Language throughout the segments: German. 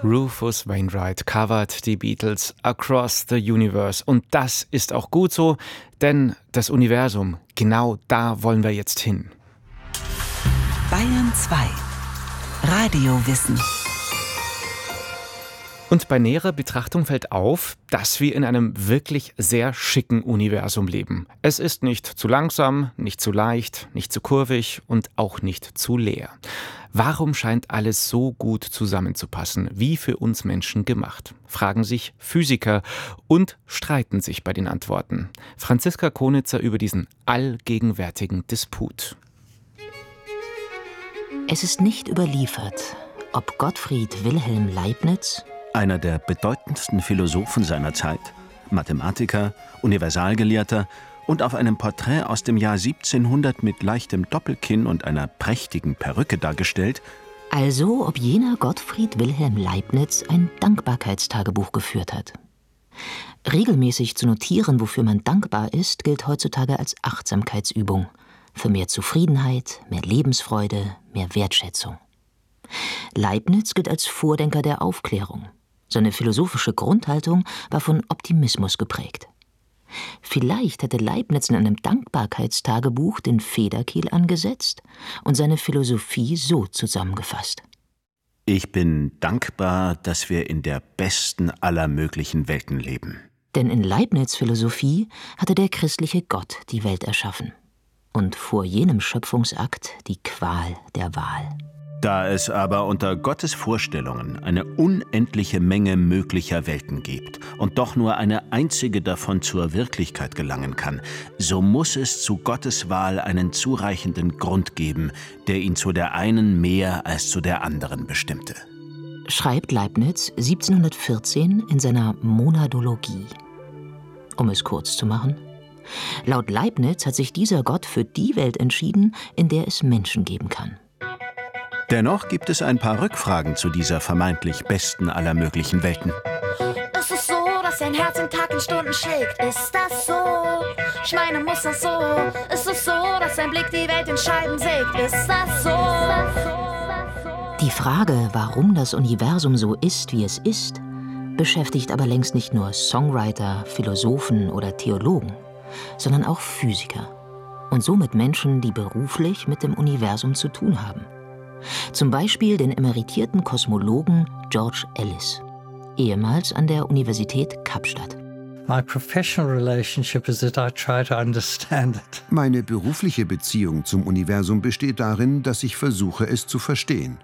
Rufus Wainwright covert die Beatles Across the Universe. Und das ist auch gut so, denn das Universum, genau da wollen wir jetzt hin. Bayern 2 Radiowissen. Und bei näherer Betrachtung fällt auf, dass wir in einem wirklich sehr schicken Universum leben. Es ist nicht zu langsam, nicht zu leicht, nicht zu kurvig und auch nicht zu leer. Warum scheint alles so gut zusammenzupassen, wie für uns Menschen gemacht? Fragen sich Physiker und streiten sich bei den Antworten. Franziska Konitzer über diesen allgegenwärtigen Disput. Es ist nicht überliefert, ob Gottfried Wilhelm Leibniz, einer der bedeutendsten Philosophen seiner Zeit, Mathematiker, Universalgelehrter und auf einem Porträt aus dem Jahr 1700 mit leichtem Doppelkinn und einer prächtigen Perücke dargestellt, also ob jener Gottfried Wilhelm Leibniz ein Dankbarkeitstagebuch geführt hat. Regelmäßig zu notieren, wofür man dankbar ist, gilt heutzutage als Achtsamkeitsübung für mehr Zufriedenheit, mehr Lebensfreude, mehr Wertschätzung. Leibniz gilt als Vordenker der Aufklärung. Seine philosophische Grundhaltung war von Optimismus geprägt. Vielleicht hätte Leibniz in einem Dankbarkeitstagebuch den Federkiel angesetzt und seine Philosophie so zusammengefasst: Ich bin dankbar, dass wir in der besten aller möglichen Welten leben. Denn in Leibniz' Philosophie hatte der christliche Gott die Welt erschaffen. Und vor jenem Schöpfungsakt die Qual der Wahl. Da es aber unter Gottes Vorstellungen eine unendliche Menge möglicher Welten gibt und doch nur eine einzige davon zur Wirklichkeit gelangen kann, so muss es zu Gottes Wahl einen zureichenden Grund geben, der ihn zu der einen mehr als zu der anderen bestimmte. Schreibt Leibniz 1714 in seiner Monadologie. Um es kurz zu machen: Laut Leibniz hat sich dieser Gott für die Welt entschieden, in der es Menschen geben kann. Dennoch gibt es ein paar Rückfragen zu dieser vermeintlich besten aller möglichen Welten. Ist es so, dass dein Herz in Tag in Stunden schlägt? Ist das so? Ich meine, muss das so? Ist es so, dass dein Blick die Welt in Scheiben sägt? Ist das so? Die Frage, warum das Universum so ist, wie es ist, beschäftigt aber längst nicht nur Songwriter, Philosophen oder Theologen, sondern auch Physiker und somit Menschen, die beruflich mit dem Universum zu tun haben. Zum Beispiel den emeritierten Kosmologen George Ellis, ehemals an der Universität Kapstadt. Meine berufliche Beziehung zum Universum besteht darin, dass ich versuche, es zu verstehen.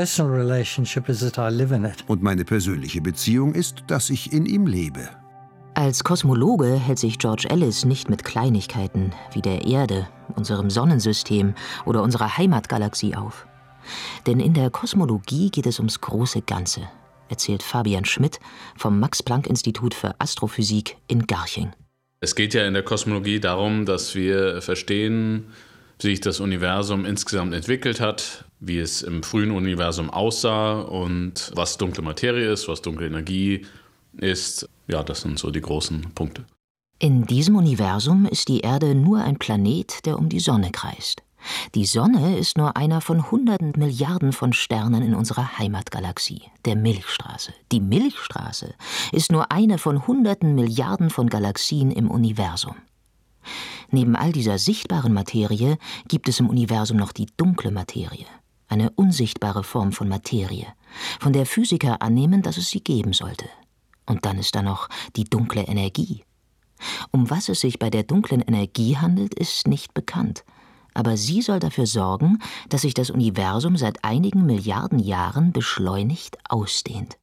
Und meine persönliche Beziehung ist, dass ich in ihm lebe. Als Kosmologe hält sich George Ellis nicht mit Kleinigkeiten wie der Erde, unserem Sonnensystem oder unserer Heimatgalaxie auf. Denn in der Kosmologie geht es ums große Ganze, erzählt Fabian Schmidt vom Max-Planck-Institut für Astrophysik in Garching. Es geht ja in der Kosmologie darum, dass wir verstehen, wie sich das Universum insgesamt entwickelt hat, wie es im frühen Universum aussah und was dunkle Materie ist, was dunkle Energie ist. Ja, das sind so die großen Punkte. In diesem Universum ist die Erde nur ein Planet, der um die Sonne kreist. Die Sonne ist nur einer von hunderten Milliarden von Sternen in unserer Heimatgalaxie, der Milchstraße. Die Milchstraße ist nur eine von hunderten Milliarden von Galaxien im Universum. Neben all dieser sichtbaren Materie gibt es im Universum noch die dunkle Materie, eine unsichtbare Form von Materie, von der Physiker annehmen, dass es sie geben sollte. Und dann ist da noch die dunkle Energie. Um was es sich bei der dunklen Energie handelt, ist nicht bekannt. Aber sie soll dafür sorgen, dass sich das Universum seit einigen Milliarden Jahren beschleunigt ausdehnt.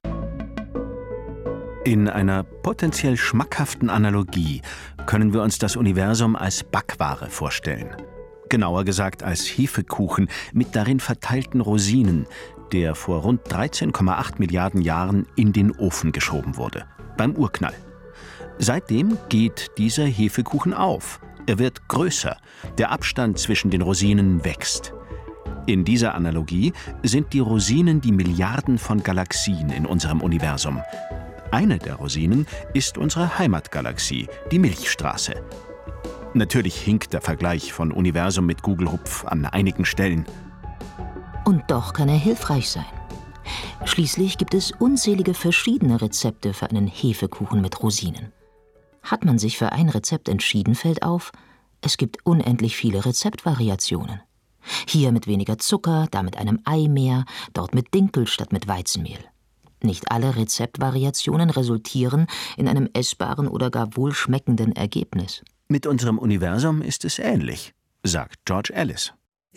In einer potenziell schmackhaften Analogie können wir uns das Universum als Backware vorstellen. Genauer gesagt als Hefekuchen mit darin verteilten Rosinen, der vor rund 13,8 Milliarden Jahren in den Ofen geschoben wurde, beim Urknall. Seitdem geht dieser Hefekuchen auf. Er wird größer, der Abstand zwischen den Rosinen wächst. In dieser Analogie sind die Rosinen die Milliarden von Galaxien in unserem Universum. Eine der Rosinen ist unsere Heimatgalaxie, die Milchstraße. Natürlich hinkt der Vergleich von Universum mit Gugelhupf an einigen Stellen. Und doch kann er hilfreich sein. Schließlich gibt es unzählige verschiedene Rezepte für einen Hefekuchen mit Rosinen. Hat man sich für ein Rezept entschieden, fällt auf, es gibt unendlich viele Rezeptvariationen. Hier mit weniger Zucker, da mit einem Ei mehr, dort mit Dinkel statt mit Weizenmehl. Nicht alle Rezeptvariationen resultieren in einem essbaren oder gar wohlschmeckenden Ergebnis. Mit unserem Universum ist es ähnlich, sagt George Ellis.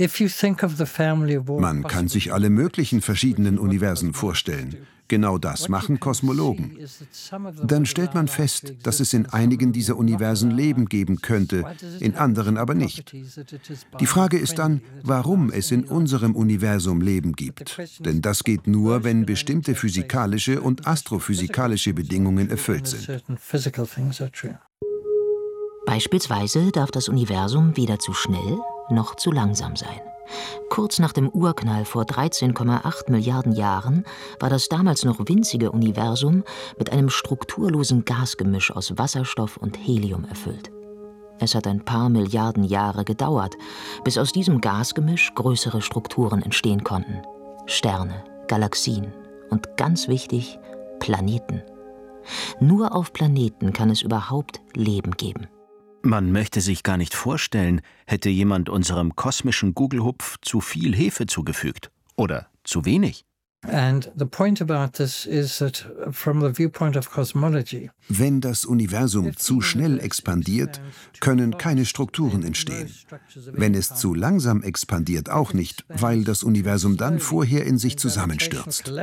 Man kann sich alle möglichen verschiedenen Universen vorstellen. Genau das machen Kosmologen. Dann stellt man fest, dass es in einigen dieser Universen Leben geben könnte, in anderen aber nicht. Die Frage ist dann, warum es in unserem Universum Leben gibt. Denn das geht nur, wenn bestimmte physikalische und astrophysikalische Bedingungen erfüllt sind. Beispielsweise darf das Universum weder zu schnell noch zu langsam sein. Kurz nach dem Urknall vor 13,8 Milliarden Jahren war das damals noch winzige Universum mit einem strukturlosen Gasgemisch aus Wasserstoff und Helium erfüllt. Es hat ein paar Milliarden Jahre gedauert, bis aus diesem Gasgemisch größere Strukturen entstehen konnten. Sterne, Galaxien und ganz wichtig, Planeten. Nur auf Planeten kann es überhaupt Leben geben. Man möchte sich gar nicht vorstellen, hätte jemand unserem kosmischen Gugelhupf zu viel Hefe zugefügt oder zu wenig. Wenn das Universum zu schnell expandiert, können keine Strukturen entstehen. Wenn es zu langsam expandiert, auch nicht, weil das Universum dann vorher in sich zusammenstürzt.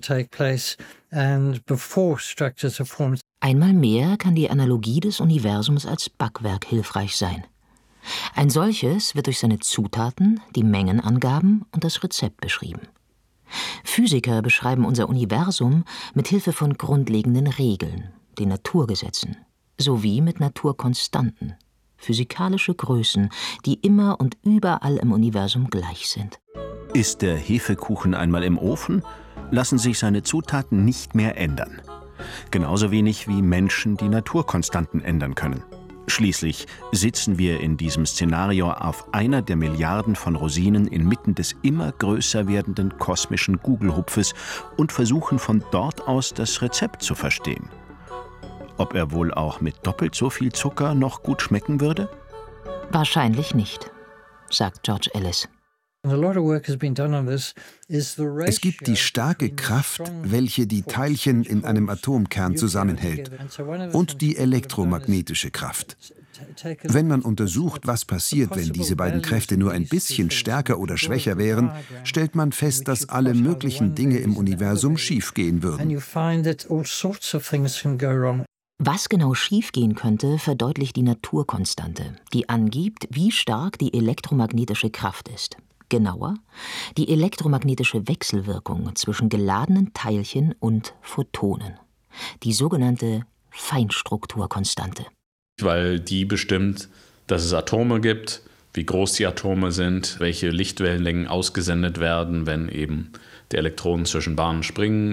Einmal mehr kann die Analogie des Universums als Backwerk hilfreich sein. Ein solches wird durch seine Zutaten, die Mengenangaben und das Rezept beschrieben. Physiker beschreiben unser Universum mit Hilfe von grundlegenden Regeln, den Naturgesetzen, sowie mit Naturkonstanten, physikalische Größen, die immer und überall im Universum gleich sind. Ist der Hefekuchen einmal im Ofen, lassen sich seine Zutaten nicht mehr ändern. Genauso wenig wie Menschen die Naturkonstanten ändern können. Schließlich sitzen wir in diesem Szenario auf einer der Milliarden von Rosinen inmitten des immer größer werdenden kosmischen Gugelhupfes und versuchen von dort aus das Rezept zu verstehen. Ob er wohl auch mit doppelt so viel Zucker noch gut schmecken würde? Wahrscheinlich nicht, sagt George Ellis. Es gibt die starke Kraft, welche die Teilchen in einem Atomkern zusammenhält, und die elektromagnetische Kraft. Wenn man untersucht, was passiert, wenn diese beiden Kräfte nur ein bisschen stärker oder schwächer wären, stellt man fest, dass alle möglichen Dinge im Universum schiefgehen würden. Was genau schiefgehen könnte, verdeutlicht die Naturkonstante, die angibt, wie stark die elektromagnetische Kraft ist. Genauer, die elektromagnetische Wechselwirkung zwischen geladenen Teilchen und Photonen. Die sogenannte Feinstrukturkonstante. Weil die bestimmt, dass es Atome gibt, wie groß die Atome sind, welche Lichtwellenlängen ausgesendet werden, wenn eben die Elektronen zwischen Bahnen springen.